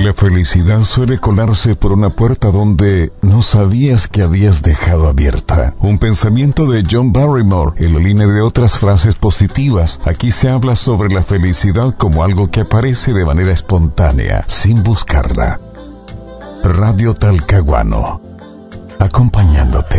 La felicidad suele colarse por una puerta donde no sabías que habías dejado abierta. Un pensamiento de John Barrymore en la línea de otras frases positivas. Aquí se habla sobre la felicidad como algo que aparece de manera espontánea, sin buscarla. Radio Talcahuano, acompañándote.